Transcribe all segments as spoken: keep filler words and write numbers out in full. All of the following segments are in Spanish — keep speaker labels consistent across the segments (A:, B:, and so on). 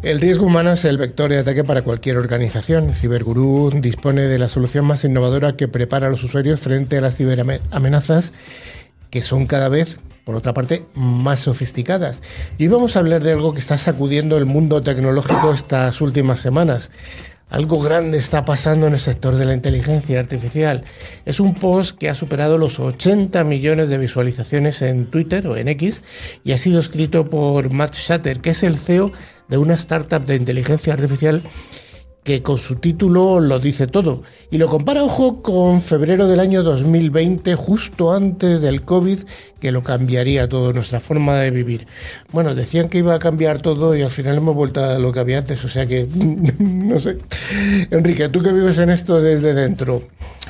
A: El riesgo humano es el vector de ataque para cualquier organización. CyberGurú dispone de la solución más innovadora que prepara a los usuarios frente a las ciberamenazas, que son cada vez, por otra parte, más sofisticadas. Y hoy vamos a hablar de algo que está sacudiendo el mundo tecnológico estas últimas semanas. Algo grande está pasando en el sector de la inteligencia artificial. Es un post que ha superado los ochenta millones de visualizaciones en Twitter o en X y ha sido escrito por Matt Shatter, que es el C E O de una startup de inteligencia artificial que con su título lo dice todo. Y lo compara, ojo, con febrero del año dos mil veinte, justo antes del COVID, que lo cambiaría todo, nuestra forma de vivir. Bueno, decían que iba a cambiar todo y al final hemos vuelto a lo que había antes, o sea que, no sé. Enrique, tú que vives en esto desde dentro,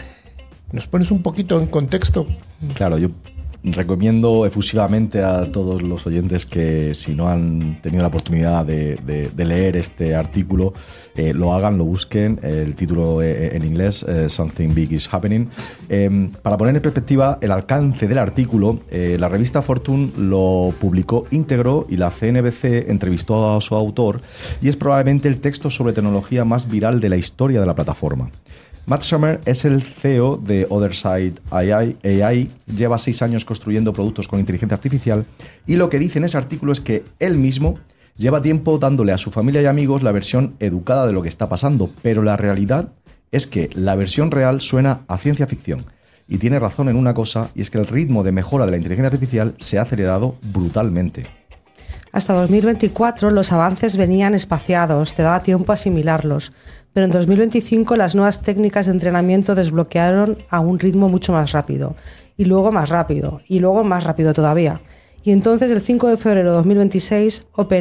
A: ¿nos pones un poquito en contexto?
B: Claro, yo recomiendo efusivamente a todos los oyentes que, si no han tenido la oportunidad de, de, de leer este artículo, eh, lo hagan, lo busquen. El título eh, en inglés, eh, Something Big is Happening. Eh, para poner en perspectiva el alcance del artículo, eh, la revista Fortune lo publicó íntegro y la C N B C entrevistó a su autor, y es probablemente el texto sobre tecnología más viral de la historia de la plataforma. Matt Sommer es el C E O de Otherside A I, lleva seis años construyendo productos con inteligencia artificial, y lo que dice en ese artículo es que él mismo lleva tiempo dándole a su familia y amigos la versión educada de lo que está pasando, pero la realidad es que la versión real suena a ciencia ficción. Y tiene razón en una cosa, y es que el ritmo de mejora de la inteligencia artificial se ha acelerado brutalmente.
C: Hasta dos mil veinticuatro los avances venían espaciados, te daba tiempo a asimilarlos, pero en dos mil veinticinco las nuevas técnicas de entrenamiento desbloquearon a un ritmo mucho más rápido, y luego más rápido, y luego más rápido todavía. Y entonces el cinco de febrero de dos mil veintiséis,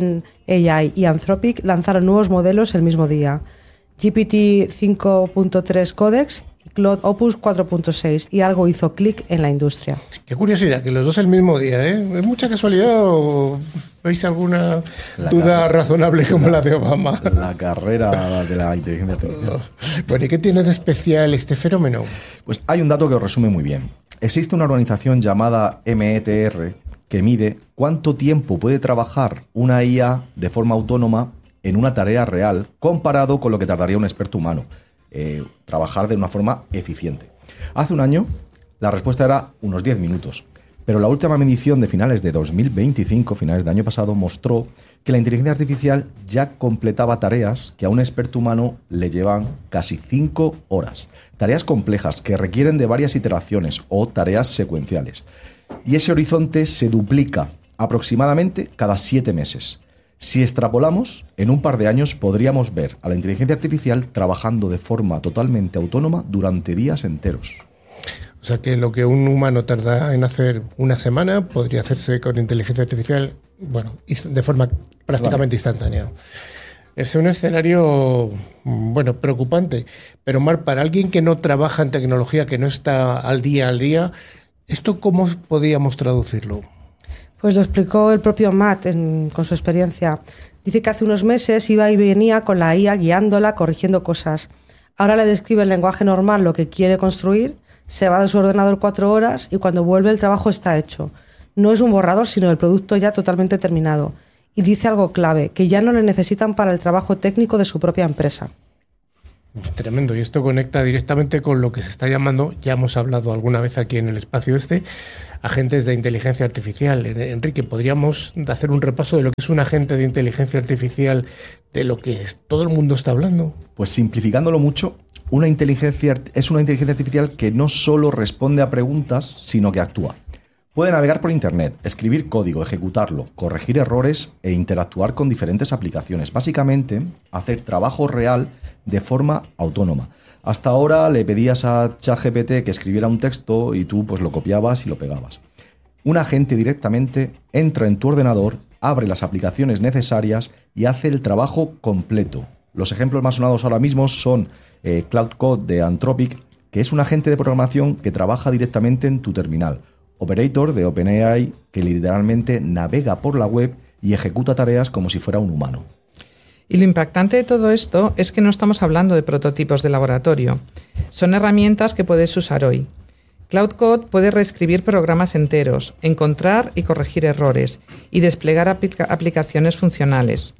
C: OpenAI y Anthropic lanzaron nuevos modelos el mismo día, G P T cinco punto tres Codex y Claude Opus cuatro punto seis, y algo hizo clic en la industria.
A: Qué curiosidad, que los dos el mismo día, ¿eh? ¿Es mucha casualidad o veis alguna la duda carrera, razonable como la, la de Obama?
B: La carrera de la inteligencia artificial.
A: Bueno, ¿y qué tiene de especial este fenómeno?
B: Pues hay un dato que os resume muy bien. Existe una organización llamada M E T R que mide cuánto tiempo puede trabajar una I A de forma autónoma en una tarea real comparado con lo que tardaría un experto humano. Eh, trabajar de una forma eficiente. Hace un año la respuesta era unos diez minutos, pero la última medición de finales de dos mil veinticinco, finales del año pasado, mostró que la inteligencia artificial ya completaba tareas que a un experto humano le llevan casi cinco horas. Tareas complejas que requieren de varias iteraciones o tareas secuenciales. Y ese horizonte se duplica aproximadamente cada siete meses. Si extrapolamos, en un par de años podríamos ver a la inteligencia artificial trabajando de forma totalmente autónoma durante días enteros.
A: O sea que lo que un humano tarda en hacer una semana podría hacerse con inteligencia artificial, bueno, de forma prácticamente vale. instantánea. Es un escenario, bueno, preocupante. Pero, Mar, para alguien que no trabaja en tecnología, que no está al día al día, ¿esto cómo podríamos traducirlo?
C: Pues lo explicó el propio Matt en, con su experiencia. Dice que hace unos meses iba y venía con la I A guiándola, corrigiendo cosas. Ahora le describe en lenguaje normal lo que quiere construir, se va de su ordenador cuatro horas y cuando vuelve el trabajo está hecho. No es un borrador, sino el producto ya totalmente terminado. Y dice algo clave, que ya no le necesitan para el trabajo técnico de su propia empresa.
A: Tremendo, y esto conecta directamente con lo que se está llamando, ya hemos hablado alguna vez aquí en el espacio este, agentes de inteligencia artificial. Enrique, ¿podríamos hacer un repaso de lo que es un agente de inteligencia artificial, de lo que es, todo el mundo está hablando?
B: Pues simplificándolo mucho, una inteligencia es una inteligencia artificial que no solo responde a preguntas, sino que actúa. Puede navegar por internet, escribir código, ejecutarlo, corregir errores e interactuar con diferentes aplicaciones. Básicamente, hacer trabajo real de forma autónoma. Hasta ahora le pedías a ChatGPT que escribiera un texto y tú pues lo copiabas y lo pegabas. Un agente directamente entra en tu ordenador, abre las aplicaciones necesarias y hace el trabajo completo. Los ejemplos más sonados ahora mismo son eh, Cloud Code de Anthropic, que es un agente de programación que trabaja directamente en tu terminal. Operator de OpenAI, que literalmente navega por la web y ejecuta tareas como si fuera un humano.
D: Y lo impactante de todo esto es que no estamos hablando de prototipos de laboratorio. Son herramientas que puedes usar hoy. Cloud Code puede reescribir programas enteros, encontrar y corregir errores y desplegar aplica- aplicaciones funcionales.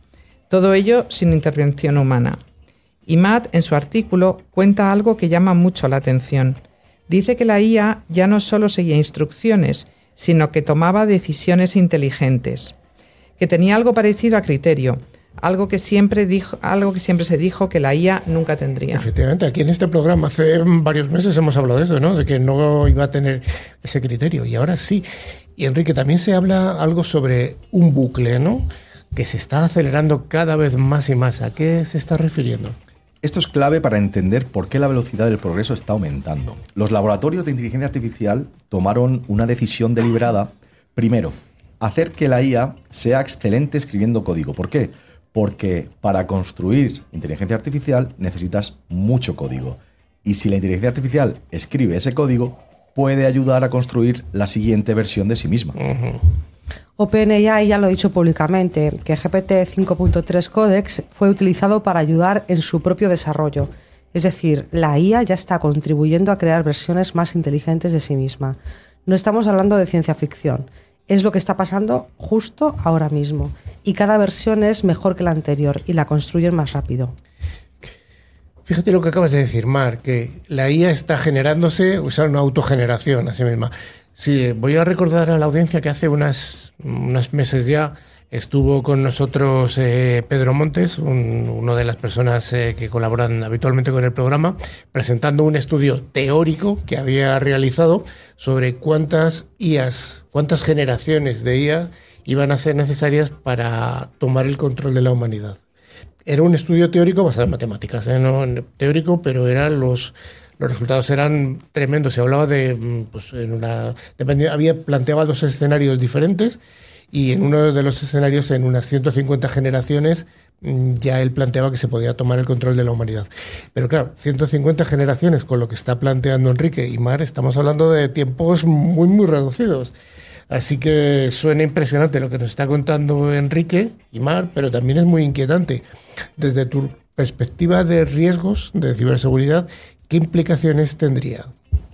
D: Todo ello sin intervención humana. Y Matt, en su artículo, cuenta algo que llama mucho la atención. Dice que la I A ya no solo seguía instrucciones, sino que tomaba decisiones inteligentes, que tenía algo parecido a criterio, algo que siempre dijo, algo que siempre se dijo que la I A nunca tendría.
A: Efectivamente, aquí en este programa hace varios meses hemos hablado de eso, ¿no? De que no iba a tener ese criterio, y ahora sí. Y Enrique, también se habla algo sobre un bucle, ¿no? Que se está acelerando cada vez más y más. ¿A qué se está refiriendo?
B: Esto es clave para entender por qué la velocidad del progreso está aumentando. Los laboratorios de inteligencia artificial tomaron una decisión deliberada. Primero, hacer que la I A sea excelente escribiendo código. ¿Por qué? Porque para construir inteligencia artificial necesitas mucho código. Y si la inteligencia artificial escribe ese código, puede ayudar a construir la siguiente versión de sí misma.
A: Uh-huh.
C: OpenAI ya lo ha dicho públicamente, que G P T cinco punto tres Codex fue utilizado para ayudar en su propio desarrollo. Es decir, la I A ya está contribuyendo a crear versiones más inteligentes de sí misma. No estamos hablando de ciencia ficción. Es lo que está pasando justo ahora mismo. Y cada versión es mejor que la anterior y la construyen más rápido.
A: Fíjate lo que acabas de decir, Mar, que la I A está generándose, o sea, una autogeneración a sí misma. Sí, voy a recordar a la audiencia que hace unas, unos meses ya estuvo con nosotros eh, Pedro Montes, un, una de las personas eh, que colaboran habitualmente con el programa, presentando un estudio teórico que había realizado sobre cuántas I As, cuántas generaciones de I A iban a ser necesarias para tomar el control de la humanidad. Era un estudio teórico basado en matemáticas, ¿eh? No teórico, pero eran los... Los resultados eran tremendos. Se hablaba de, pues, en una, dependía, había planteado dos escenarios diferentes y en uno de los escenarios, en unas ciento cincuenta generaciones, ya él planteaba que se podía tomar el control de la humanidad. Pero claro, ciento cincuenta generaciones con lo que está planteando Enrique y Mar, estamos hablando de tiempos muy, muy reducidos. Así que suena impresionante lo que nos está contando Enrique y Mar, pero también es muy inquietante. Desde tu perspectiva de riesgos de ciberseguridad, ¿qué implicaciones tendría?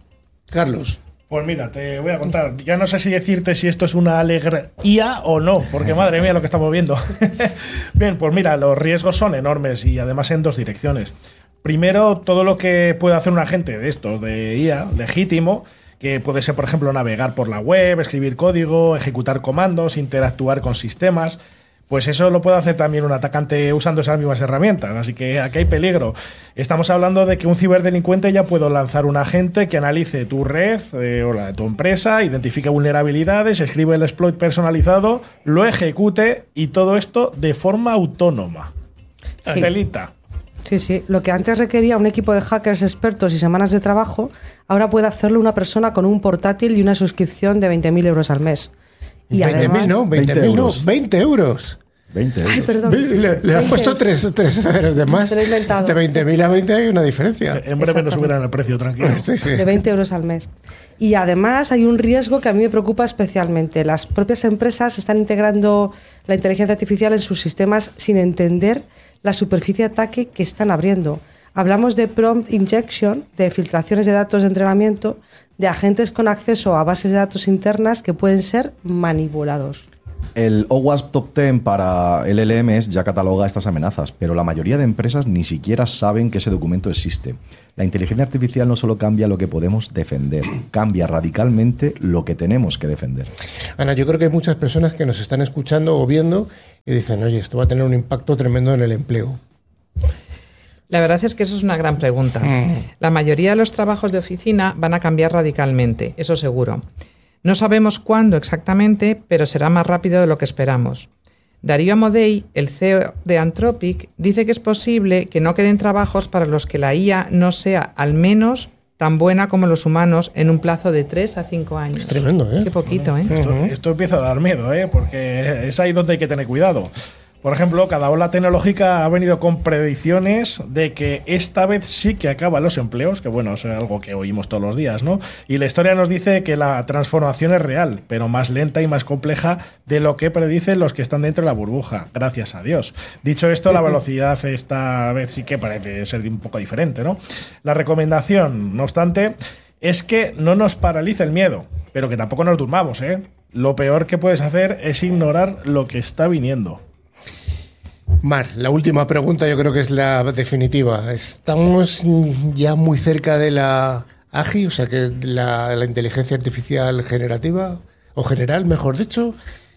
A: Carlos.
E: Pues mira, te voy a contar. Ya no sé si decirte si esto es una alegría o no, porque madre mía lo que estamos viendo. Bien, pues mira, los riesgos son enormes y además en dos direcciones. Primero, todo lo que puede hacer un agente de estos, de I A, legítimo, que puede ser, por ejemplo, navegar por la web, escribir código, ejecutar comandos, interactuar con sistemas. Pues eso lo puede hacer también un atacante usando esas mismas herramientas, así que aquí hay peligro. Estamos hablando de que un ciberdelincuente ya puede lanzar un agente que analice tu red eh, o la de tu empresa, identifique vulnerabilidades, escribe el exploit personalizado, lo ejecute y todo esto de forma autónoma.
C: Sí.
E: Celita.
C: Sí, sí. Lo que antes requería un equipo de hackers expertos y semanas de trabajo, ahora puede hacerlo una persona con un portátil y una suscripción de veinte mil euros al mes.
A: veinte mil no, veinte mil no, veinte euros.
B: veinte euros.
C: Ay, perdón.
A: Le, le has puesto tres, tres ceros de más.
C: Se lo he inventado.
A: De veinte mil a veinte hay una diferencia.
E: En breve nos subirán el precio, tranquilo.
A: Sí, sí.
C: De veinte euros al mes. Y además hay un riesgo que a mí me preocupa especialmente. Las propias empresas están integrando la inteligencia artificial en sus sistemas sin entender la superficie de ataque que están abriendo. Hablamos de prompt injection, de filtraciones de datos de entrenamiento, de agentes con acceso a bases de datos internas que pueden ser manipulados.
B: El O WASP Top diez para L L Ms ya cataloga estas amenazas, pero la mayoría de empresas ni siquiera saben que ese documento existe. La inteligencia artificial no solo cambia lo que podemos defender, cambia radicalmente lo que tenemos que defender.
A: Ana, yo creo que hay muchas personas que nos están escuchando o viendo y dicen, oye, esto va a tener un impacto tremendo en el empleo.
D: La verdad es que eso es una gran pregunta. Mm. La mayoría de los trabajos de oficina van a cambiar radicalmente, eso seguro. No sabemos cuándo exactamente, pero será más rápido de lo que esperamos. Darío Amodei, el C E O de Anthropic, dice que es posible que no queden trabajos para los que la I A no sea al menos tan buena como los humanos en un plazo de tres a cinco años.
A: Es tremendo, ¿eh?
D: Qué poquito, ¿eh?
E: Esto, esto empieza a dar miedo, ¿eh? Porque es ahí donde hay que tener cuidado. Por ejemplo, cada ola tecnológica ha venido con predicciones de que esta vez sí que acaban los empleos, que bueno, es algo que oímos todos los días, ¿no? Y la historia nos dice que la transformación es real, pero más lenta y más compleja de lo que predicen los que están dentro de la burbuja, gracias a Dios. Dicho esto, la velocidad esta vez sí que parece ser un poco diferente, ¿no? La recomendación, no obstante, es que no nos paralice el miedo, pero que tampoco nos durmamos, ¿eh? Lo peor que puedes hacer es ignorar lo que está viniendo.
A: Mar, la última pregunta yo creo que es la definitiva. ¿Estamos ya muy cerca de la A G I, o sea, que la, la inteligencia artificial generativa, o general, mejor dicho?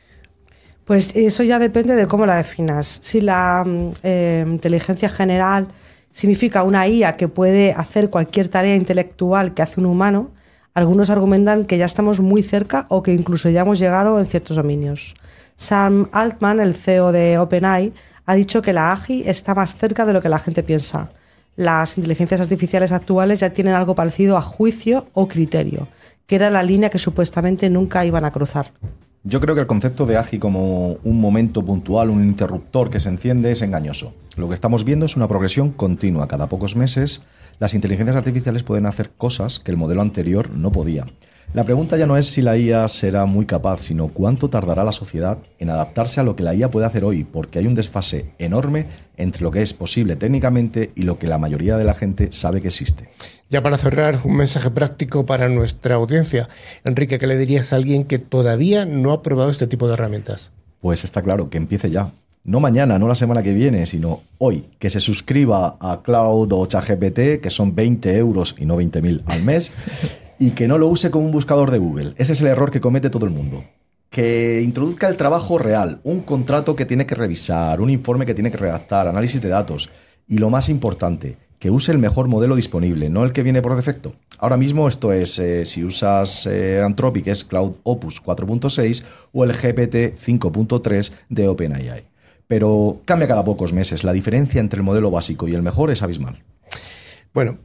C: Pues eso ya depende de cómo la definas. Si la eh, inteligencia general significa una I A que puede hacer cualquier tarea intelectual que hace un humano, algunos argumentan que ya estamos muy cerca o que incluso ya hemos llegado en ciertos dominios. Sam Altman, el C E O de OpenAI, ha dicho que la A G I está más cerca de lo que la gente piensa. Las inteligencias artificiales actuales ya tienen algo parecido a juicio o criterio, que era la línea que supuestamente nunca iban a cruzar.
B: Yo creo que el concepto de A G I como un momento puntual, un interruptor que se enciende, es engañoso. Lo que estamos viendo es una progresión continua. Cada pocos meses, las inteligencias artificiales pueden hacer cosas que el modelo anterior no podía. La pregunta ya no es si la I A será muy capaz, sino cuánto tardará la sociedad en adaptarse a lo que la I A puede hacer hoy, porque hay un desfase enorme entre lo que es posible técnicamente y lo que la mayoría de la gente sabe que existe.
A: Ya para cerrar, un mensaje práctico para nuestra audiencia. Enrique, ¿qué le dirías a alguien que todavía no ha probado este tipo de herramientas?
B: Pues está claro, que empiece ya. No mañana, no la semana que viene, sino hoy. Que se suscriba a Cloud o ChatGPT, que son veinte euros y no veinte mil al mes, y que no lo use como un buscador de Google. Ese es el error que comete todo el mundo. Que introduzca el trabajo real, un contrato que tiene que revisar, un informe que tiene que redactar, análisis de datos. Y lo más importante, que use el mejor modelo disponible, no el que viene por defecto. Ahora mismo esto es, eh, si usas eh, Anthropic, es Cloud Opus cuatro punto seis o el G P T cinco punto tres de OpenAI. Pero cambia cada pocos meses. La diferencia entre el modelo básico y el mejor es abismal.
A: Bueno,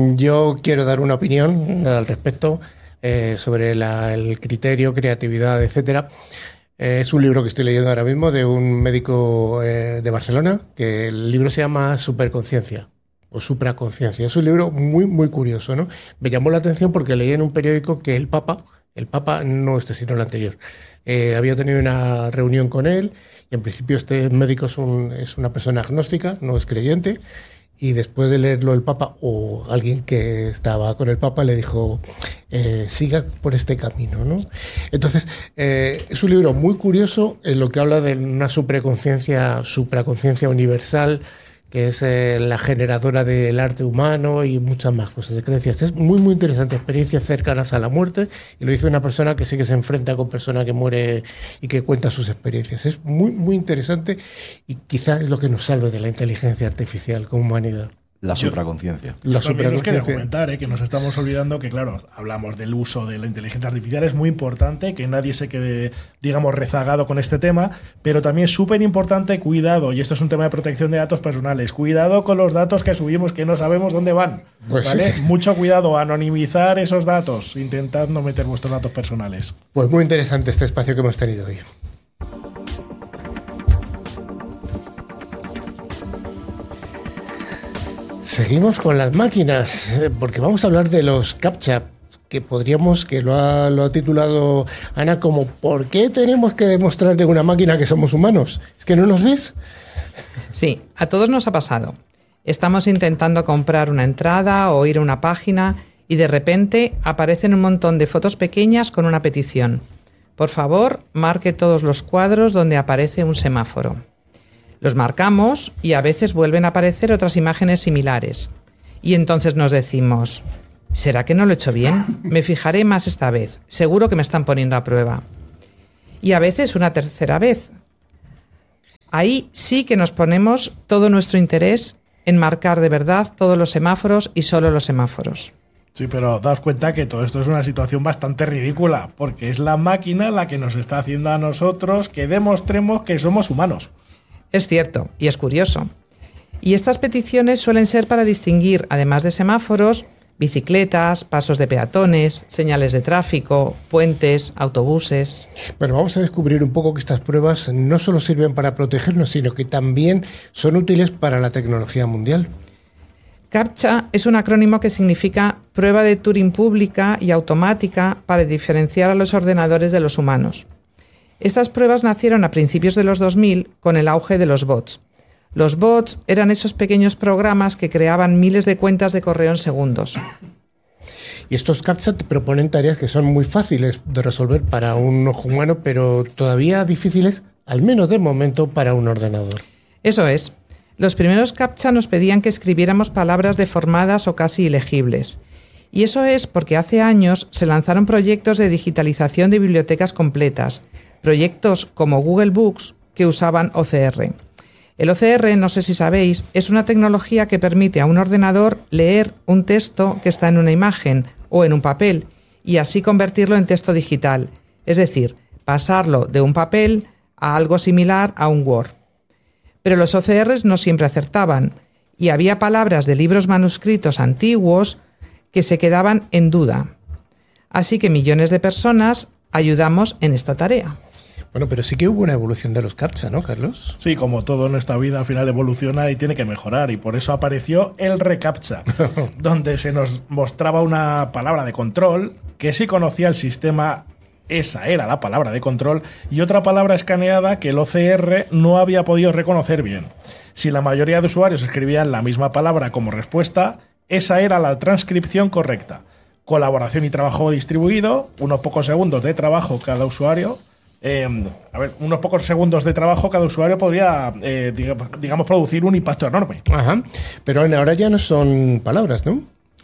A: yo quiero dar una opinión al respecto eh, sobre la, el criterio, creatividad, etcétera. Eh, es un libro que estoy leyendo ahora mismo de un médico eh, de Barcelona, que el libro se llama Superconciencia o Supraconciencia. Es un libro muy, muy curioso, ¿no? Me llamó la atención porque leí en un periódico que el Papa, el Papa no este, sino el anterior, eh, había tenido una reunión con él y en principio este médico es, un, es una persona agnóstica, no es creyente. Y después de leerlo el Papa, o alguien que estaba con el Papa, le dijo, eh, siga por este camino, ¿no? Entonces, eh, es un libro muy curioso en lo que habla de una supraconciencia, supraconciencia universal, que es eh, la generadora del arte humano y muchas más cosas de creencias. Es muy, muy interesante, experiencias cercanas a la muerte, y lo dice una persona que sí que se enfrenta con personas que muere y que cuenta sus experiencias. Es muy, muy interesante y quizás es lo que nos salve de la inteligencia artificial como humanidad.
B: La supraconciencia.
E: La También nos quería comentar eh, que nos estamos olvidando que, claro, hablamos del uso de la inteligencia artificial, es muy importante que nadie se quede, digamos, rezagado con este tema, pero también es súper importante, cuidado, y esto es un tema de protección de datos personales, cuidado con los datos que subimos que no sabemos dónde van, pues ¿vale? Sí. Mucho cuidado, anonimizar esos datos, intentad no meter vuestros datos personales.
A: Pues muy interesante este espacio que hemos tenido hoy. Seguimos con las máquinas, porque vamos a hablar de los CAPTCHA, que podríamos, que lo ha, lo ha titulado Ana como ¿por qué tenemos que demostrarle a una máquina que somos humanos? ¿Es que no nos ves?
D: Sí, a todos nos ha pasado. Estamos intentando comprar una entrada o ir a una página y de repente aparecen un montón de fotos pequeñas con una petición. Por favor, marque todos los cuadros donde aparece un semáforo. Los marcamos y a veces vuelven a aparecer otras imágenes similares. Y entonces nos decimos, ¿será que no lo he hecho bien? Me fijaré más esta vez. Seguro que me están poniendo a prueba. Y a veces una tercera vez. Ahí sí que nos ponemos todo nuestro interés en marcar de verdad todos los semáforos y solo los semáforos.
E: Sí, pero daos cuenta que todo esto es una situación bastante ridícula, porque es la máquina la que nos está haciendo a nosotros que demostremos que somos humanos.
D: Es cierto, y es curioso. Y estas peticiones suelen ser para distinguir, además de semáforos, bicicletas, pasos de peatones, señales de tráfico, puentes, autobuses.
A: Bueno, vamos a descubrir un poco que estas pruebas no solo sirven para protegernos, sino que también son útiles para la tecnología mundial.
D: CAPTCHA es un acrónimo que significa Prueba de Turing Pública y Automática para diferenciar a los ordenadores de los humanos. Estas pruebas nacieron a principios de los dos mil con el auge de los bots. Los bots eran esos pequeños programas que creaban miles de cuentas de correo en segundos.
A: Y estos CAPTCHA te proponen tareas que son muy fáciles de resolver para un ojo humano, pero todavía difíciles, al menos de momento, para un ordenador.
D: Eso es. Los primeros CAPTCHA nos pedían que escribiéramos palabras deformadas o casi ilegibles. Y eso es porque hace años se lanzaron proyectos de digitalización de bibliotecas completas, proyectos como Google Books que usaban O C R. El O C R, no sé si sabéis, es una tecnología que permite a un ordenador leer un texto que está en una imagen o en un papel y así convertirlo en texto digital, es decir, pasarlo de un papel a algo similar a un Word. Pero los O C Rs no siempre acertaban y había palabras de libros manuscritos antiguos que se quedaban en duda. Así que millones de personas ayudamos en esta tarea.
A: Bueno, pero sí que hubo una evolución de los CAPTCHA, ¿no, Carlos?
E: Sí, como todo en esta vida al final evoluciona y tiene que mejorar, y por eso apareció el reCAPTCHA, donde se nos mostraba una palabra de control que si conocía el sistema, esa era la palabra de control, y otra palabra escaneada que el O C R no había podido reconocer bien. Si la mayoría de usuarios escribían la misma palabra como respuesta, esa era la transcripción correcta. Colaboración y trabajo distribuido, unos pocos segundos de trabajo cada usuario. Eh, a ver, unos pocos segundos de trabajo cada usuario podría, eh, digamos, producir un impacto enorme.
A: Ajá. Pero ahora ya no son palabras, ¿no?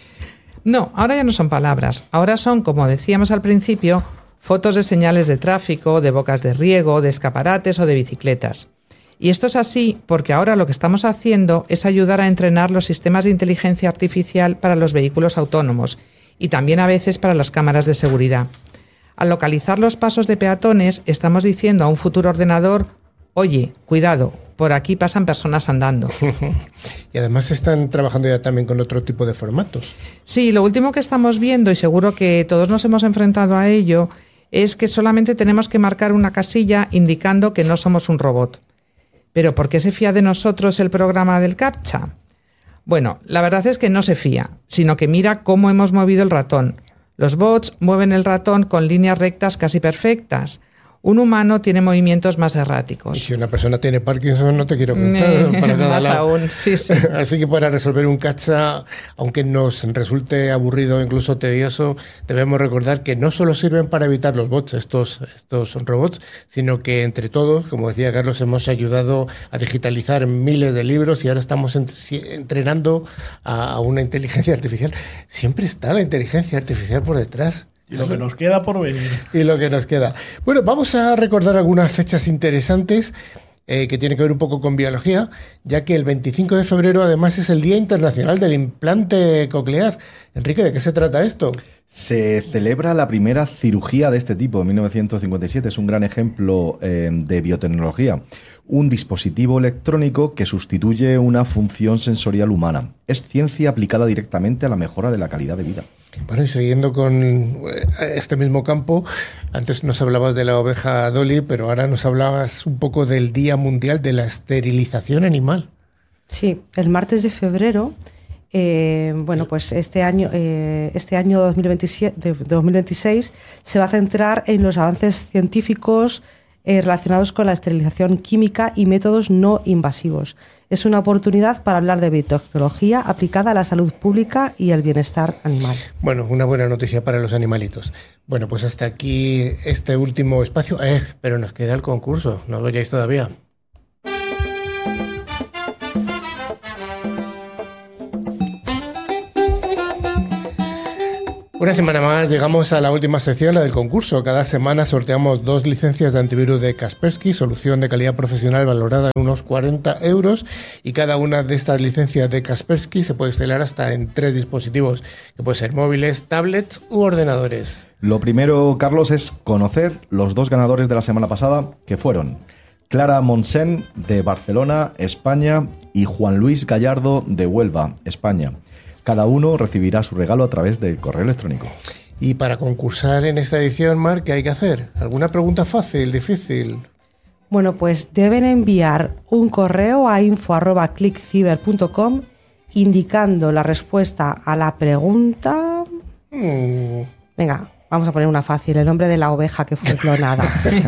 D: No, ahora ya no son palabras. Ahora son, como decíamos al principio, fotos de señales de tráfico, de bocas de riego, de escaparates o de bicicletas. Y esto es así porque ahora lo que estamos haciendo es ayudar a entrenar los sistemas de inteligencia artificial para los vehículos autónomos y también a veces para las cámaras de seguridad. Al localizar los pasos de peatones, estamos diciendo a un futuro ordenador, oye, cuidado, por aquí pasan personas andando.
A: Y además están trabajando ya también con otro tipo de formatos.
D: Sí, lo último que estamos viendo, y seguro que todos nos hemos enfrentado a ello, es que solamente tenemos que marcar una casilla indicando que no somos un robot. ¿Pero por qué se fía de nosotros el programa del CAPTCHA? Bueno, la verdad es que no se fía, sino que mira cómo hemos movido el ratón. Los bots mueven el ratón con líneas rectas casi perfectas. Un humano tiene movimientos más erráticos.
A: Y si una persona tiene Parkinson, no te quiero contar. Para cada
D: más
A: lado.
D: aún, sí, sí.
A: Así que para resolver un CAPTCHA, aunque nos resulte aburrido o incluso tedioso, debemos recordar que no solo sirven para evitar los bots, estos, estos robots, sino que entre todos, como decía Carlos, hemos ayudado a digitalizar miles de libros y ahora estamos en, entrenando a, a una inteligencia artificial. Siempre está la inteligencia artificial por detrás.
E: Y lo que nos queda por venir.
A: Y lo que nos queda. Bueno, vamos a recordar algunas fechas interesantes eh, que tienen que ver un poco con biología, ya que el veinticinco de febrero además es el Día Internacional del Implante Coclear. Enrique, ¿de qué se trata esto?
B: Se celebra la primera cirugía de este tipo en mil novecientos cincuenta y siete. Es un gran ejemplo eh, de biotecnología. Un dispositivo electrónico que sustituye una función sensorial humana. Es ciencia aplicada directamente a la mejora de la calidad de vida.
A: Bueno, y siguiendo con este mismo campo, antes nos hablabas de la oveja Dolly, pero ahora nos hablabas un poco del Día Mundial de la Esterilización Animal.
C: Sí, el martes de febrero, eh, bueno, pues este año, eh, este año dos mil veintisiete, de dos mil veintiséis se va a centrar en los avances científicos eh, relacionados con la esterilización química y métodos no invasivos. Es una oportunidad para hablar de biotecnología aplicada a la salud pública y el bienestar animal.
A: Bueno, una buena noticia para los animalitos. Bueno, pues hasta aquí este último espacio. Eh, pero nos queda el concurso, no lo oyáis todavía. Una semana más llegamos a la última sección, la del concurso. Cada semana sorteamos dos licencias de antivirus de Kaspersky, solución de calidad profesional valorada en unos cuarenta euros, y cada una de estas licencias de Kaspersky se puede instalar hasta en tres dispositivos, que pueden ser móviles, tablets u ordenadores.
B: Lo primero, Carlos, es conocer los dos ganadores de la semana pasada, que fueron Clara Monsen de Barcelona, España, y Juan Luis Gallardo de Huelva, España. Cada uno recibirá su regalo a través del correo electrónico.
A: Y para concursar en esta edición, Marc, ¿qué hay que hacer? ¿Alguna pregunta fácil, difícil?
C: Bueno, pues deben enviar un correo a info arroba clickciber punto com indicando la respuesta a la pregunta...
A: Mm.
C: Venga, vamos a poner una fácil, el nombre de la oveja que fue clonada.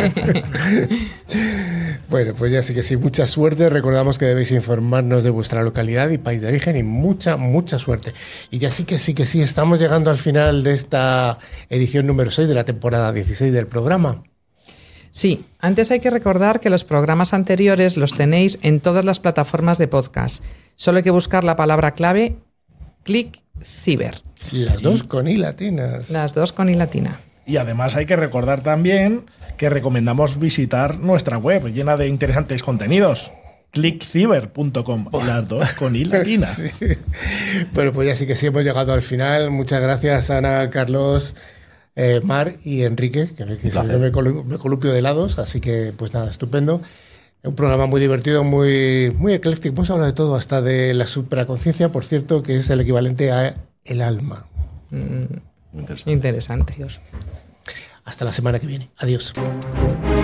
A: Bueno, pues ya sí que sí, mucha suerte. Recordamos que debéis informarnos de vuestra localidad y país de origen, y mucha, mucha suerte. Y ya sí que sí que sí, estamos llegando al final de esta edición número seis de la temporada dieciséis del programa.
D: Sí, antes hay que recordar que los programas anteriores los tenéis en todas las plataformas de podcast. Solo hay que buscar la palabra clave ClickCiber.
A: Las dos con i latinas.
D: Las dos con i latina.
E: Y además hay que recordar también que recomendamos visitar nuestra web llena de interesantes contenidos. click ciber punto com. Oh. Las dos con i latina.
A: Sí. Bueno, pues ya sí que sí hemos llegado al final. Muchas gracias, Ana, Carlos, eh, Mar y Enrique, que, que siempre me, colu me colupio de lados. Así que, pues nada, estupendo. Un programa muy divertido, muy, muy ecléctico. Hemos hablado de todo, hasta de la supraconciencia, por cierto, que es el equivalente a el alma.
D: Mm, interesante. Interesante.
A: Hasta la semana que viene. Adiós.